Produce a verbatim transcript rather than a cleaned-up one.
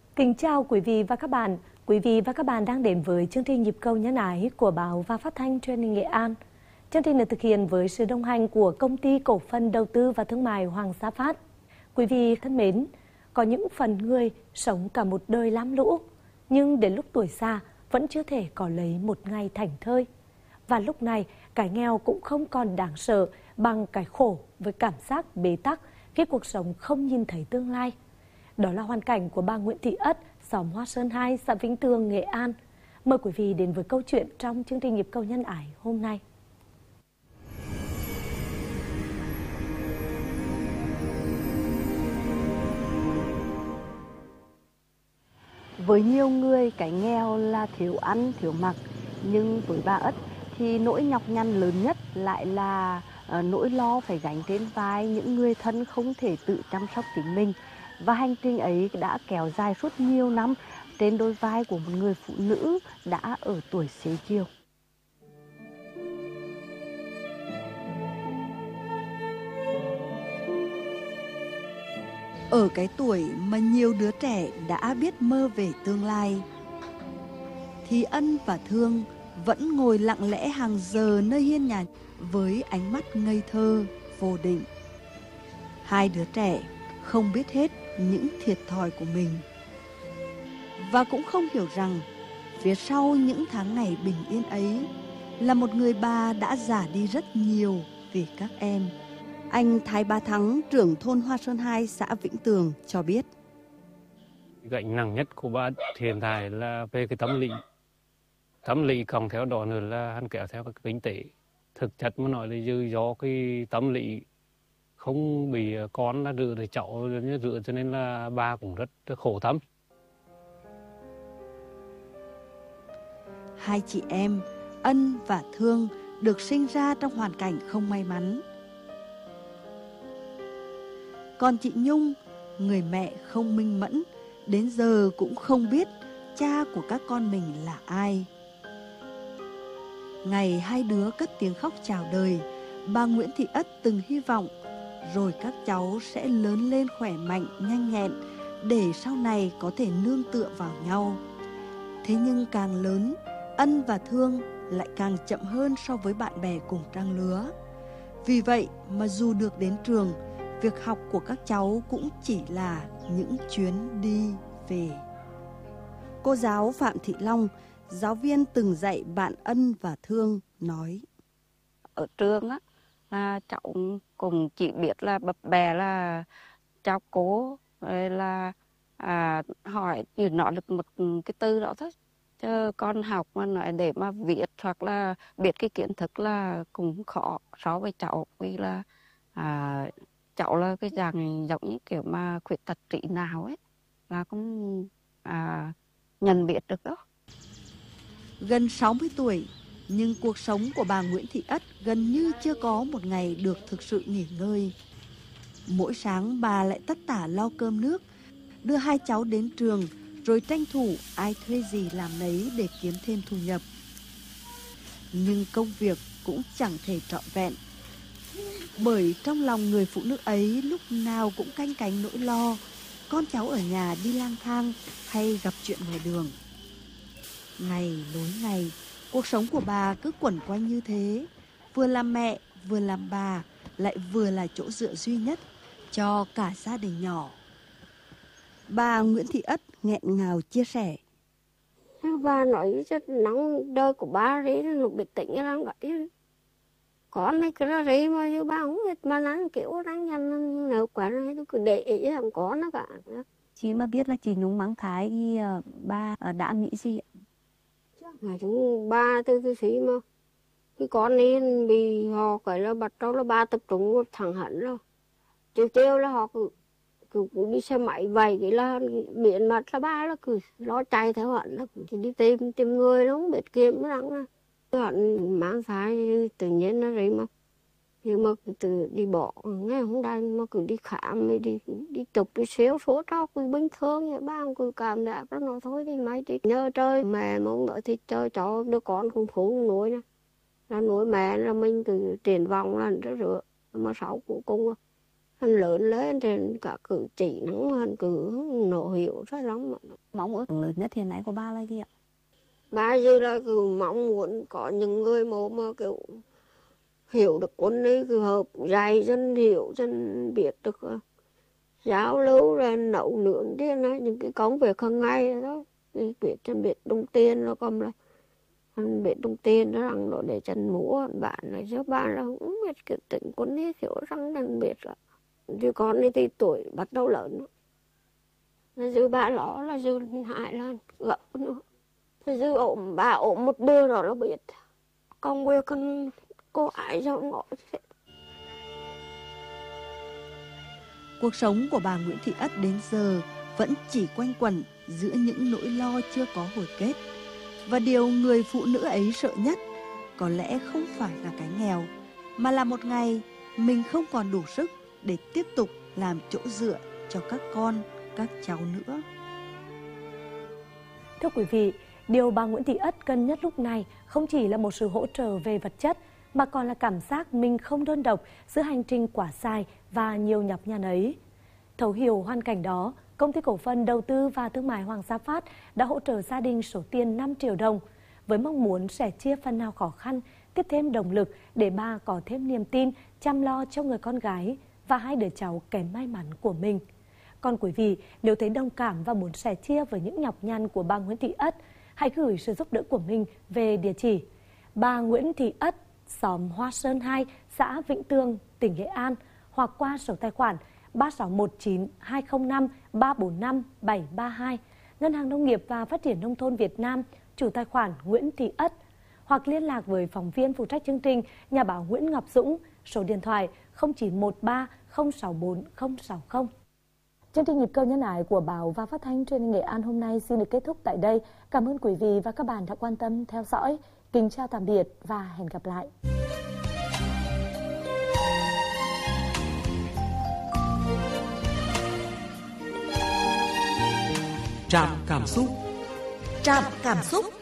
Kính chào quý vị và các bạn. Quý vị và các bạn đang đến với chương trình Nhịp cầu nhân ái của Báo và Phát thanh Truyền hình Nghệ An. Chương trình được thực hiện với sự đồng hành của Công ty Cổ phần Đầu tư và Thương mại Hoàng Sa Phát. Quý vị thân mến, có những phần người sống cả một đời lam lũ, nhưng đến lúc tuổi già vẫn chưa thể có lấy một ngày thảnh thơi. Và lúc này, cái nghèo cũng không còn đáng sợ bằng cái khổ với cảm giác bế tắc khi cuộc sống không nhìn thấy tương lai. Đó là hoàn cảnh của bà Nguyễn Thị Ất, xóm Hoa Sơn hai, xã Vĩnh Tường, Nghệ An. Mời quý vị đến với câu chuyện trong chương trình Nhịp cầu nhân ái hôm nay. Với nhiều người, cái nghèo là thiếu ăn, thiếu mặc. Nhưng với bà Ất thì nỗi nhọc nhằn lớn nhất lại là uh, nỗi lo phải gánh trên vai những người thân không thể tự chăm sóc chính mình. Và hành trình ấy đã kéo dài suốt nhiều năm trên đôi vai của một người phụ nữ đã ở tuổi xế chiều. Ở cái tuổi mà nhiều đứa trẻ đã biết mơ về tương lai, thì Ân và Thương vẫn ngồi lặng lẽ hàng giờ nơi hiên nhà với ánh mắt ngây thơ, vô định. Hai đứa trẻ không biết hết những thiệt thòi của mình, và cũng không hiểu rằng phía sau những tháng ngày bình yên ấy là một người bà đã già đi rất nhiều vì các em. Anh Thái Bá Thắng, trưởng thôn Hoa Sơn hai, xã Vĩnh Tường cho biết. Gánh nặng nhất của bà hiện tại là về cái tâm lý. Tâm lý còn theo đó nữa là hắn kéo theo cái kinh tế. Thực chất mà nói là do cái tâm lý không bị con là rửa để cháu rửa, cho nên là bà cũng rất, rất khổ tâm. Hai chị em Ân và Thương được sinh ra trong hoàn cảnh không may mắn. Còn chị Nhung, người mẹ không minh mẫn, đến giờ cũng không biết cha của các con mình là ai. Ngày hai đứa cất tiếng khóc chào đời, bà Nguyễn Thị Ất từng hy vọng rồi các cháu sẽ lớn lên khỏe mạnh, nhanh nhẹn để sau này có thể nương tựa vào nhau. Thế nhưng càng lớn, Ân và Thương lại càng chậm hơn so với bạn bè cùng trang lứa. Vì vậy mà dù được đến trường, việc học của các cháu cũng chỉ là những chuyến đi về. Cô giáo Phạm Thị Long, giáo viên từng dạy bạn Ân và Thương, nói. Ở trường á, là cháu cũng chỉ biết là bập bẹ là chào cố, rồi là à, hỏi chỉ nói được một cái từ đó thôi. Chứ con học mà nói để mà viết hoặc là biết cái kiến thức là cũng khó so với cháu, vì là à, cháu là cái dạng giống như kiểu mà khuyết tật trí nào ấy, là cũng à, nhận biết được đó. Gần sáu mươi tuổi, nhưng cuộc sống của bà Nguyễn Thị Ất gần như chưa có một ngày được thực sự nghỉ ngơi. Mỗi sáng bà lại tất tả lo cơm nước, đưa hai cháu đến trường, rồi tranh thủ ai thuê gì làm nấy để kiếm thêm thu nhập. Nhưng công việc cũng chẳng thể trọn vẹn, bởi trong lòng người phụ nữ ấy lúc nào cũng canh cánh nỗi lo con cháu ở nhà đi lang thang hay gặp chuyện ngoài đường. Ngày nối ngày, cuộc sống của bà cứ quẩn quanh như thế, vừa làm mẹ, vừa làm bà, lại vừa là chỗ dựa duy nhất cho cả gia đình nhỏ. Bà Nguyễn Thị Ất nghẹn ngào chia sẻ. Bà nói rất nóng đời của bà đấy, nó biệt tỉnh lắm vậy. Con này cứ ra đấy mà như bà không biết mà nó kiểu đang nhăn nấu quá này, tôi cứ để ý thằng con nó cả. Chị mà biết là chị Nhung mang thai thì bà đã nghĩ gì ạ? Mà chúng ba tư tư sĩ mà cái con nên bị họ cái là bắt đầu là ba tập trung một thằng hẳn rồi. Chiều chiều là họ cứ, cứ, cứ đi xe máy vậy cái là biển mặt là ba là cứ lo chạy theo hẳn, là cứ đi tìm tìm người nó không biết kiếm nó lắm. Hẳn mang thai tự nhiên nó đấy mà. Nhưng mà từ đi bỏ nghe không đành mà cứ đi khám đi đi chụp đi xéo số đó cứ bình thường vậy, ba cứ cảm giác nó nói thôi đi mấy đi nhớ trời mẹ mong đợi thì chơi cho đứa con không phụ nuôi nè, là nuôi mẹ là mình cứ tiền vòng là rất rửa mà sáu cuối cùng Hắn lớn lên thì cả cử chỉ nó hắn cứ nổ hiểu rất lắm. Mong ước lớn nhất hiện nay của ba là gì ạ? Ba giờ là cứ mong muốn có những người mà, mà kiểu hiểu được quân ấy, cứ hợp dạy dân hiểu dân biết được giáo lưu là nấu nướng thế đó, những cái công việc hàng ngày đó, biết chân biết đồng tiền nó còn là hắn biết đồng tiền nó rằng nó để chân múa bạn này chứ bạn là cũng biết kiểu tỉnh quân ấy hiểu rằng đang biết rồi. Chứ con ấy thì tuổi bắt đầu lớn nó dư ba ló là dư hại là gậm nữa. Dư ổm bà ổm một đứa rồi nó biết con quê con cô ai cho ngõ thế. Cuộc sống của bà Nguyễn Thị Ất đến giờ vẫn chỉ quanh quẩn giữa những nỗi lo chưa có hồi kết. Và điều người phụ nữ ấy sợ nhất có lẽ không phải là cái nghèo, mà là một ngày mình không còn đủ sức để tiếp tục làm chỗ dựa cho các con, các cháu nữa. Thưa quý vị, điều bà Nguyễn Thị Ất cần nhất lúc này không chỉ là một sự hỗ trợ về vật chất, mà còn là cảm giác mình không đơn độc giữa hành trình quả dài và nhiều nhọc nhằn ấy. Thấu hiểu hoàn cảnh đó, Công ty Cổ phần Đầu tư và Thương mại Hoàng Gia Phát đã hỗ trợ gia đình số tiền năm triệu đồng, với mong muốn sẻ chia phần nào khó khăn, tiếp thêm động lực để bà có thêm niềm tin, chăm lo cho người con gái và hai đứa cháu kém may mắn của mình. Còn quý vị, nếu thấy đồng cảm và muốn sẻ chia với những nhọc nhằn của bà Nguyễn Thị Ất, hãy gửi sự giúp đỡ của mình về địa chỉ bà Nguyễn Thị Ất, xóm Hoa Sơn hai, xã Vĩnh Tường, tỉnh Nghệ An, hoặc qua số tài khoản ba sáu một chín hai không năm ba bốn năm bảy ba hai, Ngân hàng Nông nghiệp và Phát triển Nông thôn Việt Nam, chủ tài khoản Nguyễn Thị Ất, hoặc liên lạc với phóng viên phụ trách chương trình, nhà báo Nguyễn Ngọc Dũng, số điện thoại không chín một ba không sáu bốn không sáu không. Chương trình Nhịp cầu nhân ái của báo và phát thanh truyền hình Nghệ An hôm nay xin được kết thúc tại đây. Cảm ơn quý vị và các bạn đã quan tâm theo dõi. Kính chào tạm biệt và hẹn gặp lại. Trạm cảm xúc. Trạm cảm xúc.